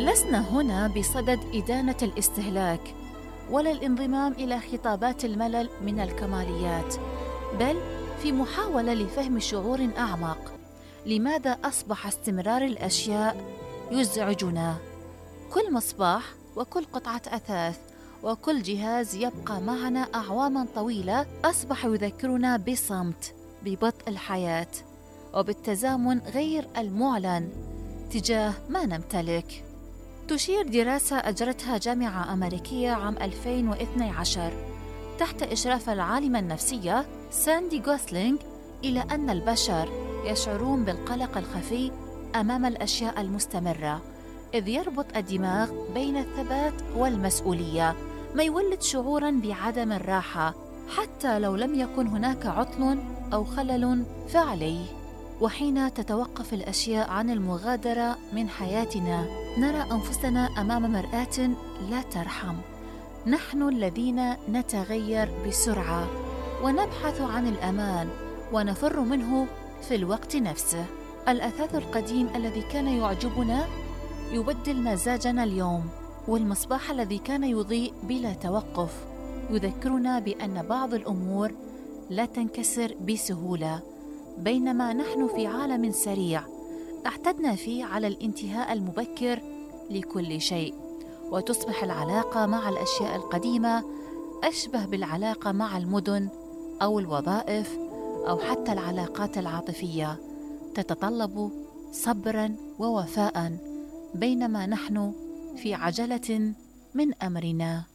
لسنا هنا بصدد إدانة الاستهلاك ولا الانضمام إلى خطابات الملل من الكماليات، بل في محاولة لفهم شعور أعمق. لماذا أصبح استمرار الأشياء يزعجنا؟ كل مصباح وكل قطعة أثاث وكل جهاز يبقى معنا أعواماً طويلة أصبح يذكرنا بصمت، ببطء الحياة وبالتزامن غير المعلن تجاه ما نمتلك. تشير دراسة أجرتها جامعة أمريكية عام 2012 تحت إشراف العالمة النفسية ساندي غوسلينغ إلى أن البشر يشعرون بالقلق الخفي أمام الأشياء المستمرة، إذ يربط الدماغ بين الثبات والمسؤولية، ما يولد شعوراً بعدم الراحة حتى لو لم يكن هناك عطل أو خلل فعلي. وحين تتوقف الأشياء عن المغادرة من حياتنا نرى أنفسنا أمام مرآة لا ترحم. نحن الذين نتغير بسرعة ونبحث عن الأمان ونفر منه في الوقت نفسه. الأثاث القديم الذي كان يعجبنا يبدل مزاجنا اليوم، والمصباح الذي كان يضيء بلا توقف يذكرنا بأن بعض الأمور لا تنكسر بسهولة، بينما نحن في عالم سريع اعتدنا فيه على الانتهاء المبكر لكل شيء، وتصبح العلاقة مع الأشياء القديمة أشبه بالعلاقة مع المدن أو الوظائف أو حتى العلاقات العاطفية، تتطلب صبراً ووفاءً، بينما نحن في عجلة من أمرنا.